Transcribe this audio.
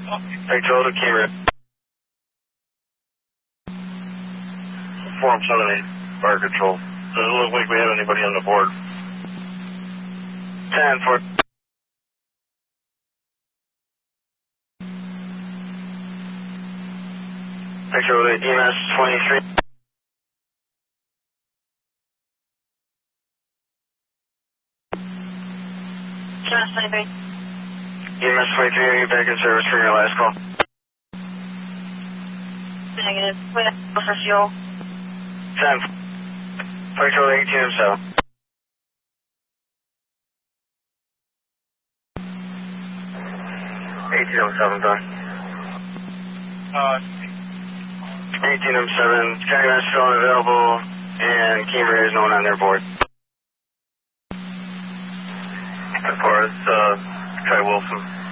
Victor to Key Ridge. Form 78, fire control. Doesn't look like we have anybody on the board. 10 for. Victor to EMS 23. EMS 23. EMS 23, are you back in service for your last call? Negative. Wait for fuel. 10. Victor 18 7. 1807, done. 1807, County Mass still unavailable, and Cambria is no one on their board. Of course, Ty Wilson.